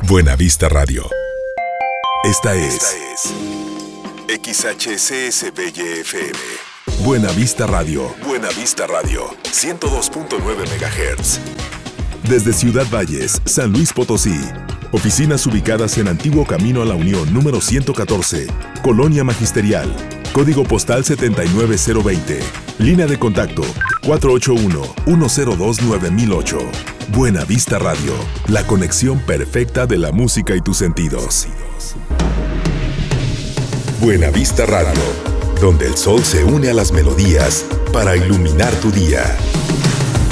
Buena Vista Radio. Esta es XHCSBY-FM. Buena Vista Radio. Buena Vista Radio. 102.9 MHz. Desde Ciudad Valles, San Luis Potosí. Oficinas ubicadas en Antiguo Camino a la Unión número 114, Colonia Magisterial. Código postal 79020. Línea de contacto 481-102-9008. Buena Vista Radio, la conexión perfecta de la música y tus sentidos. Buena Vista Radio, donde el sol se une a las melodías para iluminar tu día.